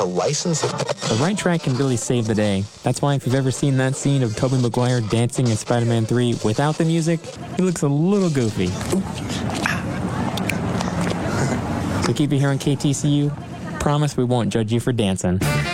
license. The right track can really save the day. That's why if you've ever seen that scene of Tobey Maguire dancing in Spider-Man 3 without the music, he looks a little goofy. So keep it here on KTCU. Promise we won't judge you for dancing.